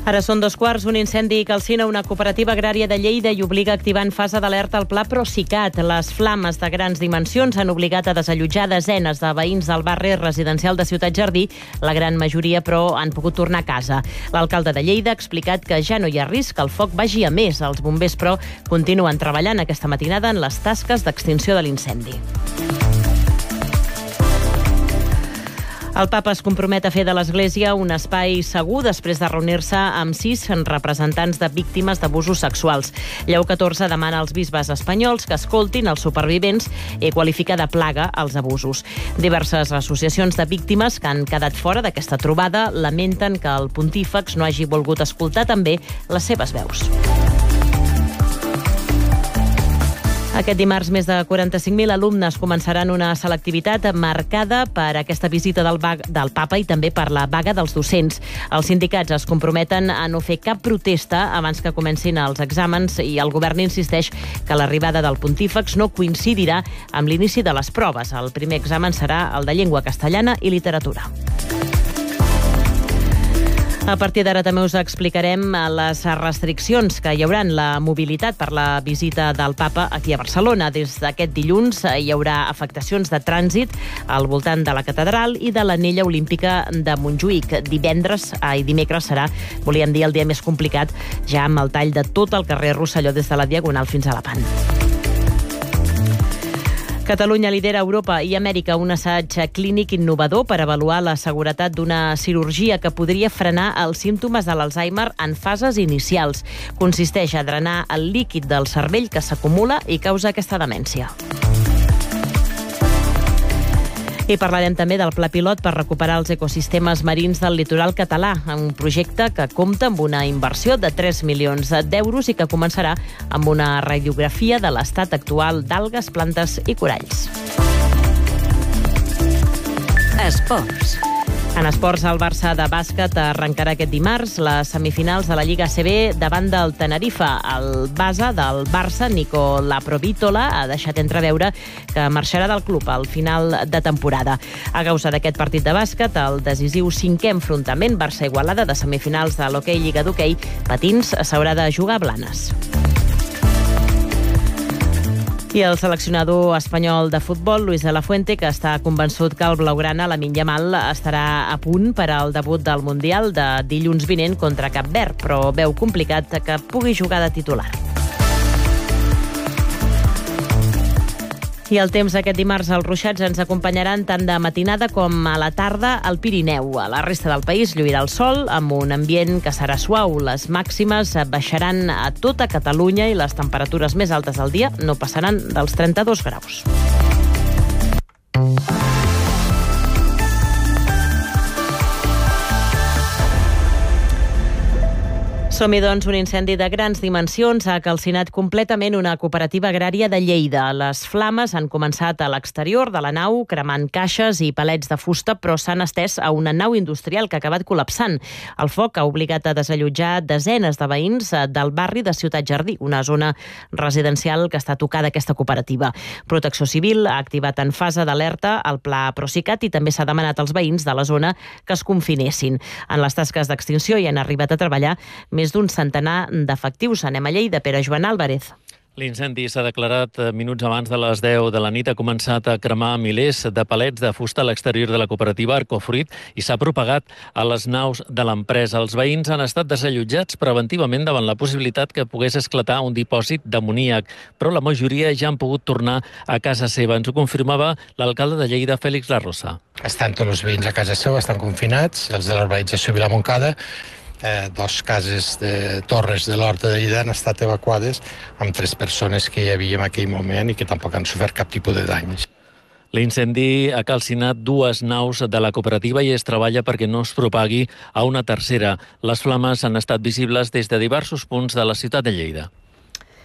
Ara són 2:15, un incendi calcina una cooperativa agrària de Lleida i obliga a activar en fase d'alerta el pla Procicat. Les flames de grans dimensions han obligat a desallotjar desenes de veïns del barri residencial de Ciutat Jardí. La gran majoria, però, han pogut tornar a casa. L'alcalde de Lleida ha explicat que ja no hi ha risc que el foc vagi a més. Els bombers, però, continuen treballant aquesta matinada en les tasques d'extinció de l'incendi. El papa es compromet a fer de l'Església un espai segur després de reunir-se amb 6 representants de víctimes d'abusos sexuals. Lleó XIV demana als bisbes espanyols que escoltin els supervivents i qualifica de plaga els abusos. Diverses associacions de víctimes que han quedat fora d'aquesta trobada lamenten que el pontífex no hagi volgut escoltar també les seves veus. Aquest dimarts, més de 45.000 alumnes començaran una selectivitat marcada per aquesta visita del papa i també per la vaga dels docents. Els sindicats es comprometen a no fer cap protesta abans que comencin els exàmens i el govern insisteix que l'arribada del pontífex no coincidirà amb l'inici de les proves. El primer examen serà el de llengua castellana i literatura. A partir d'ara també us explicarem les restriccions que hi haurà en la mobilitat per la visita del papa aquí a Barcelona. Des d'aquest dilluns hi haurà afectacions de trànsit al voltant de la catedral i de l'anella olímpica de Montjuïc. Dimecres serà, volíem dir, el dia més complicat, ja amb el tall de tot el carrer Rosselló des de la Diagonal fins a la Pan. Catalunya lidera a Europa i Amèrica un assaig clínic innovador per avaluar la seguretat d'una cirurgia que podria frenar els símptomes de l'Alzheimer en fases inicials. Consisteix a drenar el líquid del cervell que s'acumula i causa aquesta demència. I parlarem també del pla pilot per recuperar els ecosistemes marins del litoral català, un projecte que compta amb una inversió de 3 milions d'euros i que començarà amb una radiografia de l'estat actual d'algues, plantes i coralls. Esports. En esports, el Barça de bàsquet arrencarà aquest dimarts les semifinals de la Lliga ACB davant del Tenerife. El base del Barça, Nico Laprovítola, ha deixat entreveure que marxarà del club al final de temporada. A causa d'aquest partit de bàsquet, el decisiu 5è enfrontament Barça-Igualada de semifinals de l'Hockey Lliga d'Hoquei Patins s'haurà de jugar a Blanes. I el seleccionador espanyol de futbol, Luis de la Fuente, que està convençut que el blaugrana, Lamine Yamal, estarà a punt per al debut del Mundial de dilluns vinent contra Cap Verd, però veu complicat que pugui jugar de titular. I el temps aquest dimarts als ruixats ens acompanyaran tant de matinada com a la tarda al Pirineu. A la resta del país lluirà el sol amb un ambient que serà suau. Les màximes baixaran a tota Catalunya i les temperatures més altes del dia no passaran dels 32 graus. Som-hi, doncs. Un incendi de grans dimensions ha calcinat completament una cooperativa agrària de Lleida. Les flames han començat a l'exterior de la nau, cremant caixes i palets de fusta, però s'han estès a una nau industrial que ha acabat col·lapsant. El foc ha obligat a desallotjar desenes de veïns del barri de Ciutat Jardí, una zona residencial que està tocada aquesta cooperativa. Protecció Civil ha activat en fase d'alerta el pla Procicat i també s'ha demanat als veïns de la zona que es confinessin. En les tasques d'extinció hi han arribat a treballar més d'un centenar d'efectius. Anem a Lleida, Pere Joan Álvarez. L'incendi s'ha declarat minuts abans de les 10 de la nit. Ha començat a cremar milers de palets de fusta a l'exterior de la cooperativa Arcofruit i s'ha propagat a les naus de l'empresa. Els veïns han estat desallotjats preventivament davant la possibilitat que pogués esclatar un dipòsit d'amoníac, però la majoria ja han pogut tornar a casa seva. Ens ho confirmava l'alcalde de Lleida, Fèlix Larrosa. Estan tots els veïns a casa seva, estan confinats, els de la urbanització Vilamoncada. 2 cases de torres de l'Horta de Lleida han estat evacuades amb 3 persones que hi havia en aquell moment i que tampoc han sofert cap tipus de danys. L'incendi ha calcinat 2 naus de la cooperativa i es treballa perquè no es propagui a una tercera. Les flames han estat visibles des de diversos punts de la ciutat de Lleida.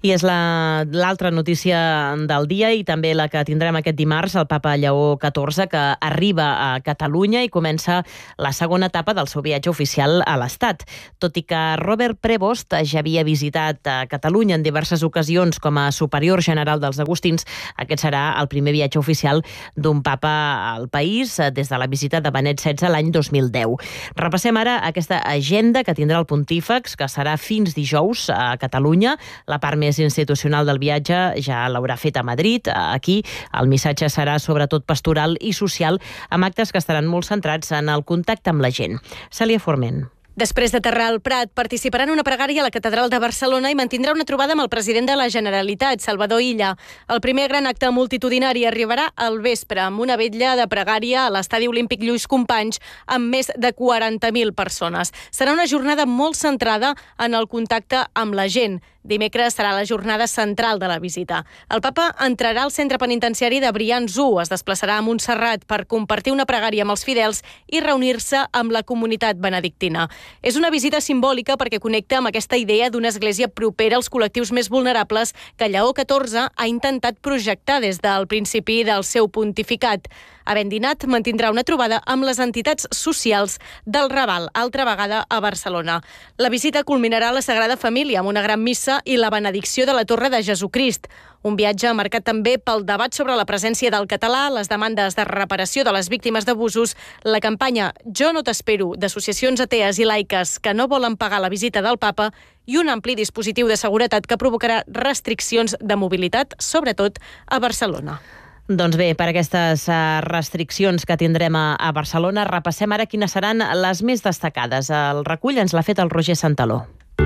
I és l'altra notícia del dia i també la que tindrem aquest dimarts, el papa Lleó XIV, que arriba a Catalunya i comença la segona etapa del seu viatge oficial a l'Estat. Tot i que Robert Prevost ja havia visitat Catalunya en diverses ocasions com a superior general dels agustins, aquest serà el primer viatge oficial d'un papa al país des de la visita de Benet XVI l'any 2010. Repassem ara aquesta agenda que tindrà el pontífex, que serà fins dijous a Catalunya. La part més institucional del viatge ja l'haurà fet a Madrid. Aquí el missatge serà sobretot pastoral i social, amb actes que estaran molt centrats en el contacte amb la gent. Cèlia Forment. Després d'aterrar al Prat, participarà en una pregària a la Catedral de Barcelona i mantindrà una trobada amb el president de la Generalitat, Salvador Illa. El primer gran acte multitudinari arribarà al vespre amb una vetlla de pregària a l'Estadi Olímpic Lluís Companys amb més de 40.000 persones. Serà una jornada molt centrada en el contacte amb la gent. Dimecres serà la jornada central de la visita. El papa entrarà al centre penitenciari de Brians 1, es desplaçarà a Montserrat per compartir una pregària amb els fidels i reunir-se amb la comunitat benedictina. És una visita simbòlica perquè connecta amb aquesta idea d'una església propera als col·lectius més vulnerables que Lleó XIV ha intentat projectar des del principi del seu pontificat. Havent dinat, mantindrà una trobada amb les entitats socials del Raval, altra vegada a Barcelona. La visita culminarà a la Sagrada Família amb una gran missa i la benedicció de la Torre de Jesucrist. Un viatge marcat també pel debat sobre la presència del català, les demandes de reparació de les víctimes d'abusos, la campanya Jo no t'espero d'associacions atees i laiques que no volen pagar la visita del papa i un ampli dispositiu de seguretat que provocarà restriccions de mobilitat, sobretot a Barcelona. Doncs bé, per aquestes restriccions que tindrem a Barcelona, repassem ara quines seran les més destacades. El recull ens l'ha fet el Roger Santaló.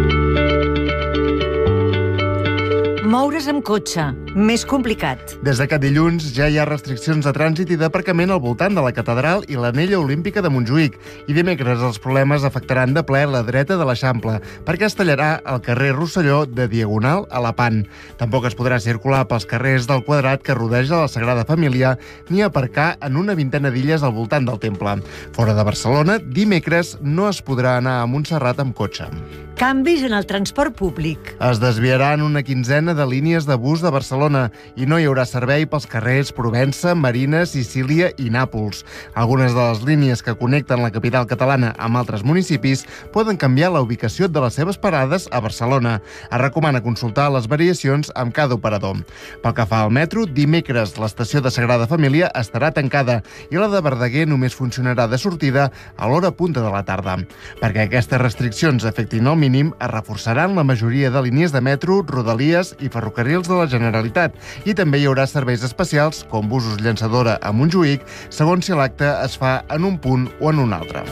Moure's amb cotxe, més complicat. Des d'aquest dilluns ja hi ha restriccions de trànsit i d'aparcament al voltant de la catedral i l'anella olímpica de Montjuïc. I dimecres els problemes afectaran de ple la dreta de l'Eixample, perquè es tallarà el carrer Rosselló de Diagonal a Lepant. Tampoc es podrà circular pels carrers del Quadrat que rodeja la Sagrada Família ni aparcar en una vintena d'illes al voltant del temple. Fora de Barcelona, dimecres no es podrà anar a Montserrat amb cotxe. Canvis en el transport públic. Es desviaran una quinzena de línies de bus de Barcelona i no hi haurà servei pels carrers Provença, Marina, Sicília i Nàpols. Algunes de les línies que connecten la capital catalana amb altres municipis poden canviar la ubicació de les seves parades a Barcelona. Es recomana consultar les variacions amb cada operador. Pel que fa al metro, dimecres l'estació de Sagrada Família estarà tancada i la de Verdaguer només funcionarà de sortida a l'hora punta de la tarda. Perquè aquestes restriccions afectin el mínim, es reforçaran la majoria de línies de metro, rodalies i ferrocarrils de la Generalitat i també hi haurà serveis especials com busos llançadora a Montjuïc segons si l'acte es fa en un punt o en un altre.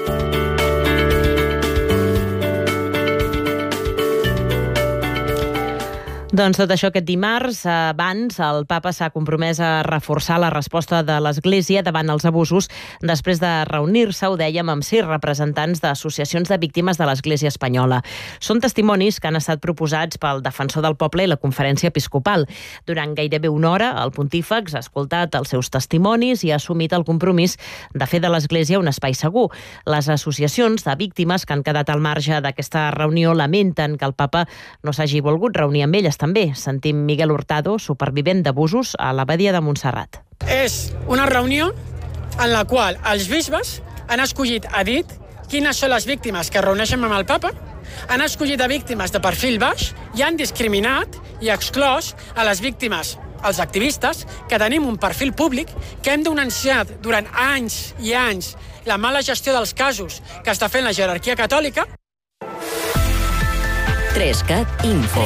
Doncs tot això aquest dimarts, abans el papa s'ha compromès a reforçar la resposta de l'Església davant els abusos després de reunir-se, ho dèiem, amb 6 representants d'associacions de víctimes de l'Església espanyola. Són testimonis que han estat proposats pel Defensor del Poble i la Conferència Episcopal. Durant gairebé una hora, el pontífex ha escoltat els seus testimonis i ha assumit el compromís de fer de l'Església un espai segur. Les associacions de víctimes que han quedat al marge d'aquesta reunió lamenten que el papa no s'hagi volgut reunir amb elles. També sentim Miguel Hurtado, supervivent d'abusos a l'Abadia de Montserrat. És una reunió en la qual els bisbes han escollit a dit quines són les víctimes que es reuneixen amb el papa, han escollit a víctimes de perfil baix i han discriminat i exclòs a les víctimes, els activistes, que tenim un perfil públic, que hem denunciat durant anys i anys la mala gestió dels casos que està fent la jerarquia catòlica. 3CAT Info.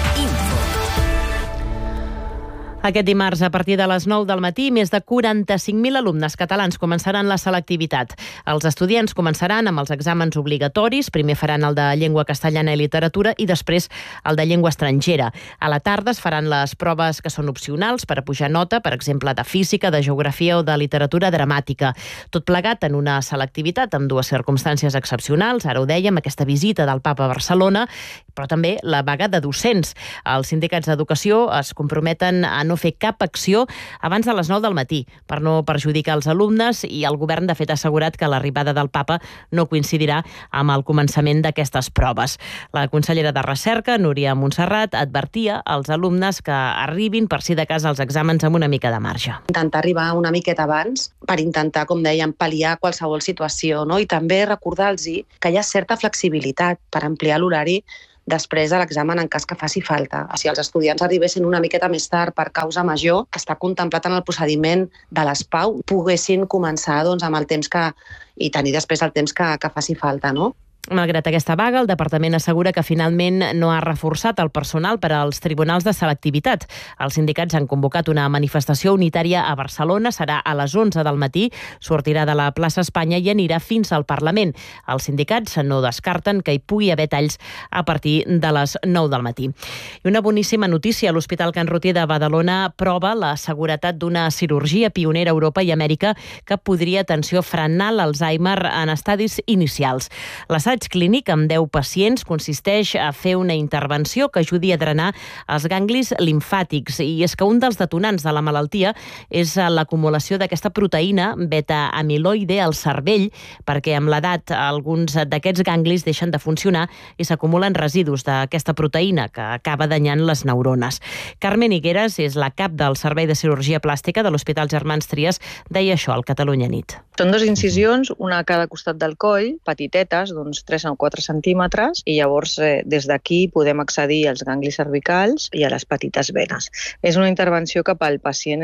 Aquest dimarts, a partir de les 9 del matí, més de 45.000 alumnes catalans començaran la selectivitat. Els estudiants començaran amb els exàmens obligatoris. Primer faran el de llengua castellana i literatura i després el de llengua estrangera. A la tarda es faran les proves que són opcionals per a pujar nota, per exemple, de física, de geografia o de literatura dramàtica. Tot plegat en una selectivitat amb 2 circumstàncies excepcionals. Ara ho dèiem, aquesta visita del papa a Barcelona, però també la vaga de docents. Els sindicats d'educació es comprometen a no no fer cap acció abans de les 9 del matí, per no perjudicar els alumnes, i el govern, de fet, ha assegurat que l'arribada del papa no coincidirà amb el començament d'aquestes proves. La consellera de Recerca, Núria Montserrat, advertia als alumnes que arribin, per si de cas, els exàmens amb una mica de marge. Intentar arribar una miqueta abans per intentar, com dèiem, pal·liar qualsevol situació, no? I també recordar-los que hi ha certa flexibilitat per ampliar l'horari després de l'examen en cas que faci falta. Si els estudiants arribessin una miqueta més tard per causa major, que està contemplat en el procediment de les PAU, poguessin començar amb el temps i tenir després el temps que faci falta, no? Malgrat aquesta vaga, el departament assegura que finalment no ha reforçat el personal per als tribunals de selectivitat. Els sindicats han convocat una manifestació unitària a Barcelona, serà a les 11 del matí, sortirà de la plaça Espanya i anirà fins al Parlament. Els sindicats no descarten que hi pugui haver talls a partir de les 9 del matí. I una boníssima notícia, l'Hospital Can Rutier de Badalona prova la seguretat d'una cirurgia pionera a Europa i Amèrica que podria, atenció, frenar l'Alzheimer en estadis inicials. L'assaig clínic amb 10 pacients consisteix a fer una intervenció que ajudi a drenar els ganglis limfàtics, i és que un dels detonants de la malaltia és l'acumulació d'aquesta proteïna beta-amiloide al cervell, perquè amb l'edat alguns d'aquests ganglis deixen de funcionar i s'acumulen residus d'aquesta proteïna que acaba danyant les neurones. Carmen Higueras és la cap del Servei de Cirurgia Plàstica de l'Hospital Germans Trias, deia això al Catalunya Nit. Són 2 incisions, una a cada costat del coll, petitetes, d'uns 3 o 4 centímetres, i llavors des d'aquí podem accedir als ganglis cervicals i a les petites venes. És una intervenció que pel pacient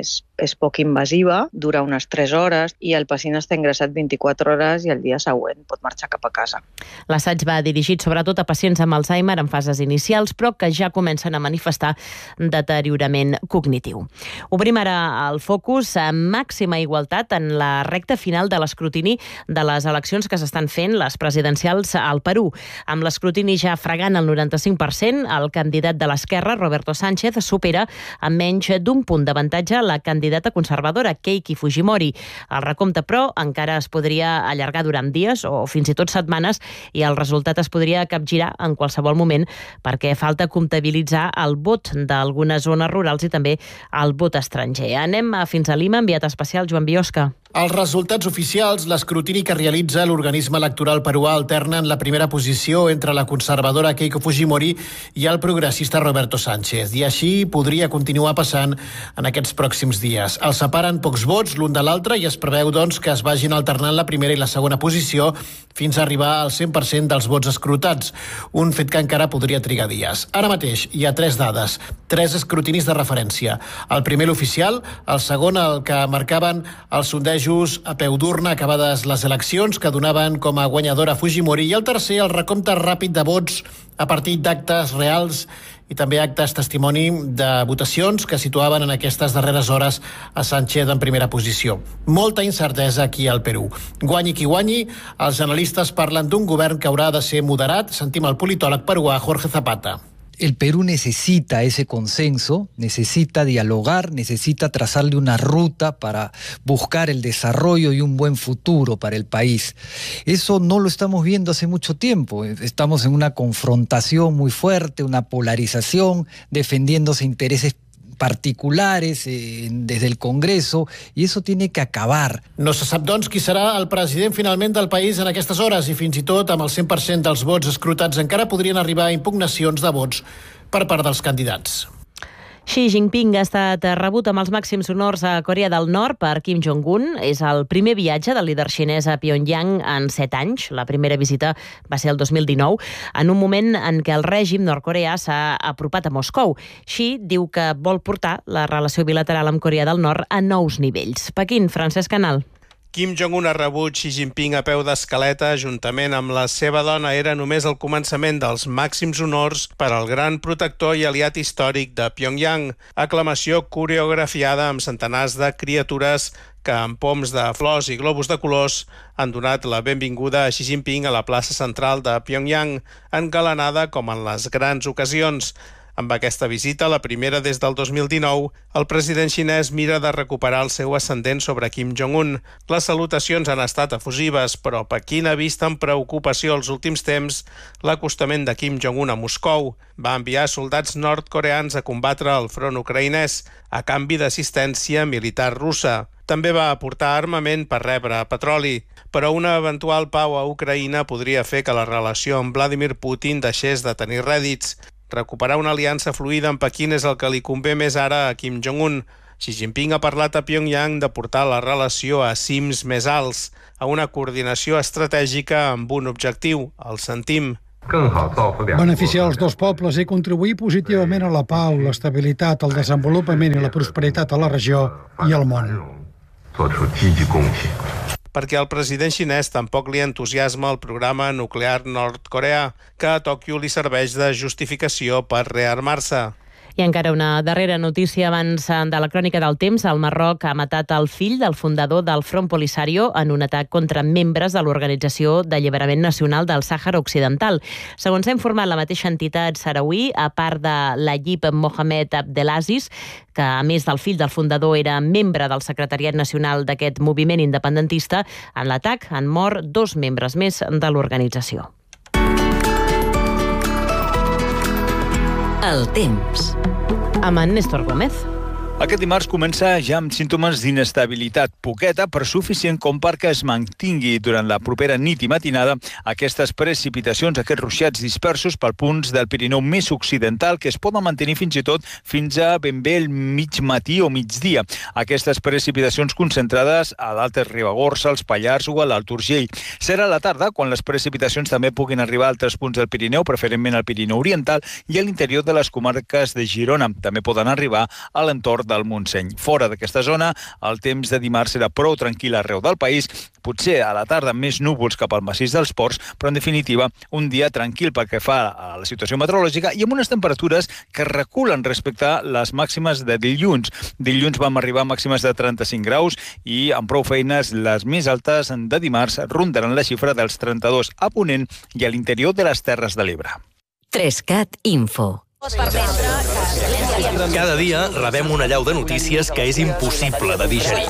és poc invasiva, dura unes 3 hores i el pacient està ingressat 24 hores i el dia següent pot marxar cap a casa. L'assaig va dirigit sobretot a pacients amb Alzheimer en fases inicials, però que ja comencen a manifestar deteriorament cognitiu. Obrim ara el focus a màxima igualtat en la recta final de l'escrutini de les eleccions que s'estan fent, les presidencials al Perú. Amb l'escrutini ja fregant el 95%, el candidat de l'esquerra, Roberto Sánchez, supera amb menys d'un punt d'avantatge la candidata conservadora, Keiki Fujimori. El recompte, però, encara es podria allargar durant dies o fins i tot setmanes, i el resultat es podria capgirar en qualsevol moment, perquè falta comptabilitzar el vot d'algunes zones rurals i també el vot estranger. Anem fins a Lima, enviat especial Joan Biosca. Els resultats oficials, l'escrutini que realitza l'organisme electoral peruà, alternen la primera posició entre la conservadora Keiko Fujimori i el progressista Roberto Sánchez. I així podria continuar passant en aquests pròxims dies. Els separen pocs vots l'un de l'altre i es preveu, doncs, que es vagin alternant la primera i la segona posició fins a arribar al 100% dels vots escrutats, un fet que encara podria trigar dies. Ara mateix hi ha 3 dades, 3 escrutinis de referència. El primer, l'oficial, el segon, el que marcaven els sondejos a peu d'urna acabades les eleccions, que donaven com a guanyadora Fujimori, i el tercer, el recompte ràpid de vots a partir d'actes reals i també actes testimoni de votacions que situaven en aquestes darreres hores a Sánchez en primera posició. Molta incertesa aquí al Perú. Guanyi qui guanyi, els analistes parlen d'un govern que haurà de ser moderat. Sentim el politòleg peruà Jorge Zapata. El Perú necesita ese consenso, necesita dialogar, necesita trazarle una ruta para buscar el desarrollo y un buen futuro para el país. Eso no lo estamos viendo hace mucho tiempo. Estamos en una confrontación muy fuerte, una polarización, defendiéndose intereses particulares desde el Congreso, i eso tiene que acabar. No se sap, doncs, qui serà el president finalment del país en aquestes hores, i fins i tot amb el 100% dels vots escrutats encara podrien arribar a impugnacions de vots per part dels candidats. Xi Jinping ha estat rebut amb els màxims honors a Corea del Nord per Kim Jong-un. És el primer viatge del líder xinès a Pyongyang en 7 anys. La primera visita va ser el 2019, en un moment en què el règim nord-coreà s'ha apropat a Moscou. Xi diu que vol portar la relació bilateral amb Corea del Nord a nous nivells. Pequín, Francesc Canal. Kim Jong-un ha rebut Xi Jinping a peu d'escaleta juntament amb la seva dona. Era només el començament dels màxims honors per al gran protector i aliat històric de Pyongyang. Aclamació coreografiada amb centenars de criatures que amb poms de flors i globus de colors han donat la benvinguda a Xi Jinping a la plaça central de Pyongyang, engalanada com en les grans ocasions. Amb aquesta visita, la primera des del 2019, el president xinès mira de recuperar el seu ascendent sobre Kim Jong-un. Les salutacions han estat efusives, però Pequín ha vist amb preocupació els últims temps l'acostament de Kim Jong-un a Moscou. Va enviar soldats nord-coreans a combatre el front ucraïnès a canvi d'assistència militar russa. També va aportar armament per rebre petroli, però una eventual pau a Ucraïna podria fer que la relació amb Vladimir Putin deixés de tenir rèdits. Recuperar una aliança fluida amb Pequín és el que li convé més ara a Kim Jong-un. Xi Jinping ha parlat a Pyongyang de portar la relació a cims més alts, a una coordinació estratègica amb un objectiu, el sentim. Beneficiar els dos pobles i contribuir positivament a la pau, l'estabilitat, el desenvolupament i la prosperitat a la regió i al món. Perquè al president xinès tampoc li entusiasma el programa nuclear nord-coreà, que a Tòquio li serveix de justificació per rearmar-se. I encara una darrera notícia abans de la crònica del temps. El Marroc ha matat el fill del fundador del Front Polisario en un atac contra membres de l'Organització d'Alliberament Nacional del Sàhara Occidental. Segons ha informat la mateixa entitat sarauí, a part de l'Ayyib Mohamed Abdelaziz, que a més del fill del fundador era membre del secretariat nacional d'aquest moviment independentista, en l'atac han mort 2 membres més de l'organització. El temps. Amb en Néstor Gómez. Aquest dimarts comença ja amb símptomes d'inestabilitat, poqueta però suficient com perquè es mantingui durant la propera nit i matinada aquestes precipitacions, aquests ruixats dispersos per punts del Pirineu més occidental que es poden mantenir fins i tot fins a ben bé el mig matí o migdia. Aquestes precipitacions concentrades a l'Alta Ribagorça, als Pallars o a l'Alt Urgell. Serà a la tarda quan les precipitacions també puguin arribar a altres punts del Pirineu, preferentment al Pirineu Oriental i a l'interior de les comarques de Girona. També poden arribar a l'entorn del Montseny. Fora d'aquesta zona, el temps de dimarts serà prou tranquil arreu del país, potser a la tarda més núvols cap al massís dels Ports, però en definitiva un dia tranquil pel que fa a la situació meteorològica i amb unes temperatures que reculen respecte a les màximes de dilluns. Dilluns vam arribar a màximes de 35 graus i amb prou feines les més altes de dimarts rondaran la xifra dels 32 a Ponent i a l'interior de les Terres de l'Ebre. 3CAT Info. Cada dia rebem una allau de notícies que és impossible de digerir.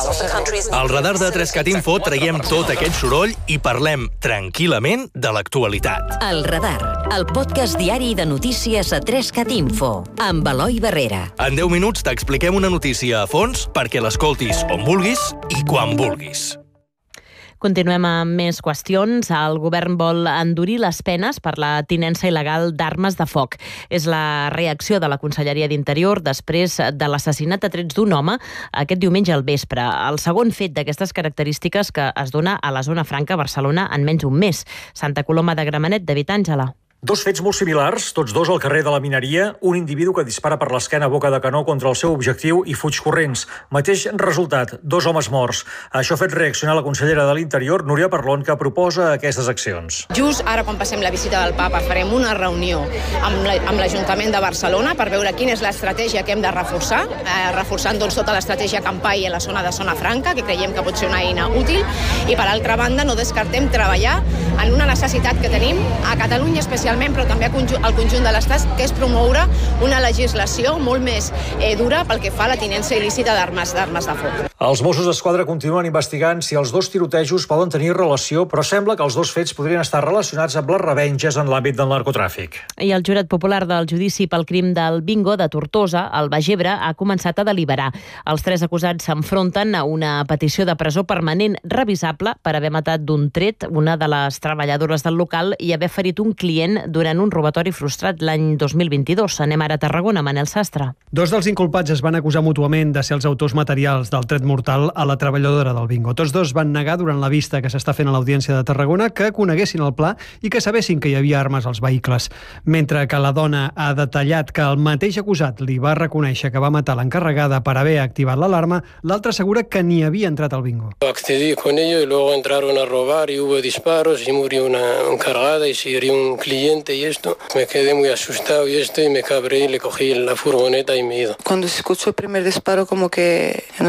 Al radar de 3CAT Info traiem tot aquest soroll i parlem tranquil·lament de l'actualitat. El radar, el podcast diari de notícies a 3CAT Info, amb Eloi Barrera. En 10 minuts t'expliquem una notícia a fons perquè l'escoltis on vulguis i quan vulguis. Continuem amb més qüestions. El govern vol endurir les penes per la tinença il·legal d'armes de foc. És la reacció de la Conselleria d'Interior després de l'assassinat a trets d'un home aquest diumenge al vespre. El segon fet d'aquestes característiques que es dona a la zona franca a Barcelona en menys d'un mes. Santa Coloma de Gramenet, David Àngela. Dos fets molt similars, tots dos al carrer de la Mineria, un individu que dispara per l'esquena a boca de canó contra el seu objectiu i fuig corrents. Mateix resultat, 2 homes morts. Això ha fet reaccionar la consellera de l'Interior, Núria Parlon, que proposa aquestes accions. Just ara, quan passem la visita del papa, farem una reunió amb l'Ajuntament de Barcelona per veure quina és l'estratègia que hem de reforçar, reforçant tota l'estratègia Campai en la zona de Zona Franca, que creiem que pot ser una eina útil, i per altra banda no descartem treballar en una necessitat que tenim a Catalunya especialment, però també al conjunt de l'Estat, que és promoure una legislació molt més dura pel que fa a la tinença il·lícita d'armes de foc. Els Mossos d'Esquadra continuen investigant si els 2 tirotejos poden tenir relació, però sembla que els 2 fets podrien estar relacionats amb les revenges en l'àmbit del narcotràfic. I el jurat popular del judici pel crim del bingo de Tortosa, al Baix Ebre, ha començat a deliberar. Els 3 acusats s'enfronten a una petició de presó permanent revisable per haver matat d'un tret una de les treballadores del local i haver ferit un client durant un robatori frustrat l'any 2022. Anem ara a Tarragona, Manel Sastre. 2 dels inculpats es van acusar mútuament de ser els autors materials del tret mortal a la treballadora del bingo. Tots 2 van negar durant la vista que s'està fent a l'Audiència de Tarragona que coneguessin el pla i que sabessin que hi havia armes als vehicles. Mentre que la dona ha detallat que el mateix acusat li va reconèixer que va matar l'encarregada per haver activat l'alarma, l'altre assegura que ni havia entrat al bingo. Accedí con ellos y luego entraron a robar y hubo disparos y murió una encargada y se hirió un cliente y esto. Me quedé muy asustado y me cabré y le cogí la furgoneta y me he ido. Cuando se escuchó el primer disparo, como que no sé qué le dio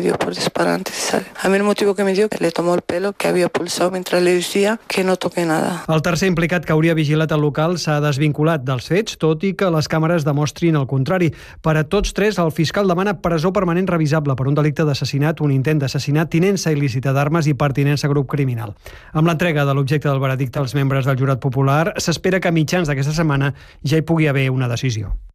dio por disparar antes de salir. A mí el motivo que me dio que le tomó el pelo, que había pulsado mientras le decía que no toqué nada. El tercer implicat que hauria vigilat el local s'ha desvinculat dels fets, tot i que les càmeres demostrin el contrari. Per a tots tres, el fiscal demana presó permanent revisable per un delicte d'assassinat, un intent d'assassinat, tinença il·lícita d'armes i pertinença a grup criminal. Amb l'entrega de l'objecte del veredicte als membres del jurat popular, s'espera que a mitjans d'aquesta setmana ja hi pugui haver una decisió.